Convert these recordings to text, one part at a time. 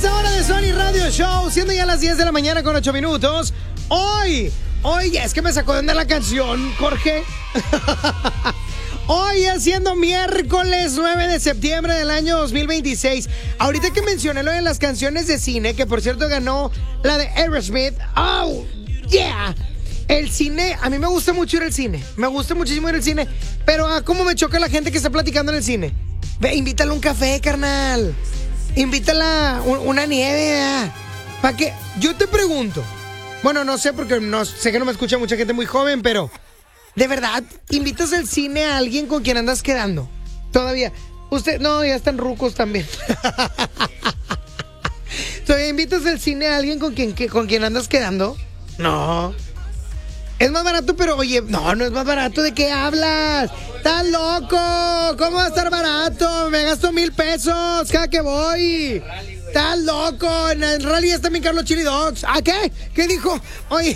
esta hora de Sony Radio Show, siendo ya las 10 de la mañana con 8 minutos. Hoy, es que me sacó de onda la canción, Jorge. Hoy siendo miércoles 9 de septiembre del año 2026. Ahorita que mencioné lo de las canciones de cine, que por cierto ganó la de Aerosmith. ¡Oh, yeah! El cine, a mí me gusta mucho ir al cine. Me gusta muchísimo ir al cine. Pero cómo me choca la gente que está platicando en el cine. Ve, invítala a un café, carnal. Invítala una nieve. ¿Para qué? Yo te pregunto. Bueno, no sé, porque no sé que no me escucha mucha gente muy joven, pero ¿de verdad invitas al cine a alguien con quien andas quedando? Todavía. Usted, no, ya están rucos también. ¿Todavía invitas al cine a alguien con quien andas quedando? No. Es más barato, pero oye, no es más barato. ¿De qué hablas? ¡Estás loco! ¿Cómo va a estar barato? Me gasto $1,000 cada que voy. ¡Estás loco! En el rally está mi Carlos Chili Dogs. ¿Ah, qué? ¿Qué dijo? Oye.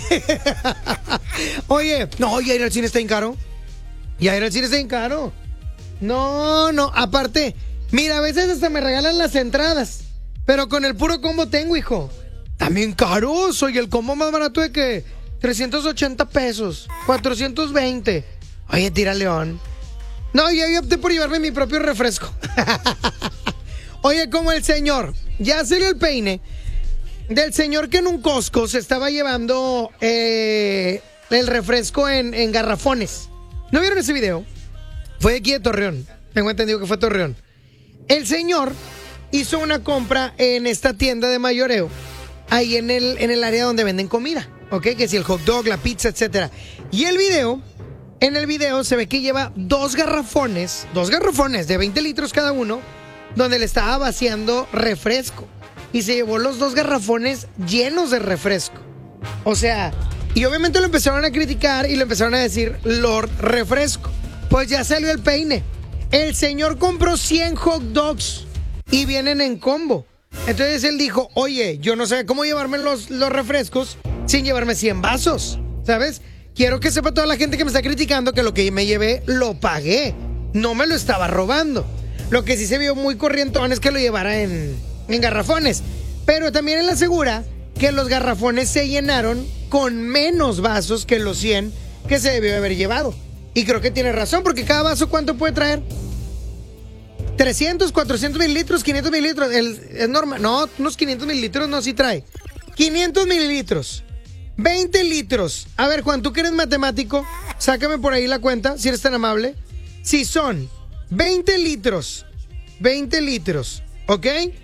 Oye, no, ya ir al cine está bien caro. Ya ir al cine está bien caro. No, aparte, mira, a veces hasta me regalan las entradas. Pero con el puro combo tengo, hijo. También caro. Soy el combo más barato de que $380, 420. Oye, tira león. No, yo opté por llevarme mi propio refresco. Oye, como el señor, ya salió el peine del señor que en un Costco se estaba llevando el refresco en garrafones. ¿No vieron ese video? Fue de aquí de Torreón. Tengo entendido que fue Torreón. El señor hizo una compra en esta tienda de mayoreo, ahí en el área donde venden comida. Ok, que si el hot dog, la pizza, etcétera. Y en el video se ve que lleva dos garrafones de 20 litros cada uno, donde le estaba vaciando refresco. Y se llevó los dos garrafones llenos de refresco. O sea, y obviamente lo empezaron a criticar y lo empezaron a decir Lord Refresco. Pues ya salió el peine. El señor compró 100 hot dogs y vienen en combo. Entonces él dijo, oye, yo no sé cómo llevarme los refrescos sin llevarme 100 vasos, ¿sabes? Quiero que sepa toda la gente que me está criticando que lo que me llevé lo pagué, no me lo estaba robando. Lo que sí se vio muy corrientón es que lo llevara en garrafones. Pero también él asegura que los garrafones se llenaron con menos vasos que los 100 que se debió haber llevado. Y creo que tiene razón, porque cada vaso, ¿cuánto puede traer? 300, 400 mililitros, 500 mililitros. Es normal. No, unos 500 mililitros no, sí trae. 500 mililitros. 20 litros. A ver, Juan, tú que eres matemático, sácame por ahí la cuenta, si eres tan amable. Si son 20 litros, ¿ok?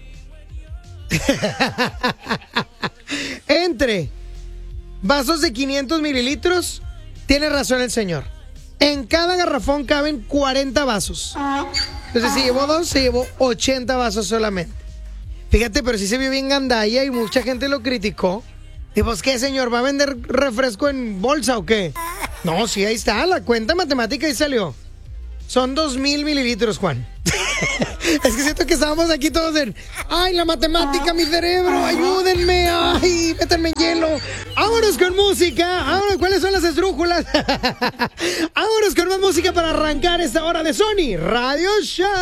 Entre vasos de 500 mililitros, tiene razón el señor. En cada garrafón caben 40 vasos. Entonces, si llevó dos, se llevó 80 vasos solamente. Fíjate, pero sí se vio bien gandalla y mucha gente lo criticó. Y pues, ¿qué, señor? ¿Va a vender refresco en bolsa o qué? No, sí, ahí está, la cuenta matemática ahí salió. Son 2,000 mililitros, Juan. Es que siento que estábamos aquí todos en... ¡Ay, la matemática, mi cerebro! ¡Ayúdenme! ¡Ay, métanme en hielo! ¡Vámonos con música! Ahora, ¿cuáles son las esdrújulas? ¡Vámonos con más música para arrancar esta hora de Sony Radio Show!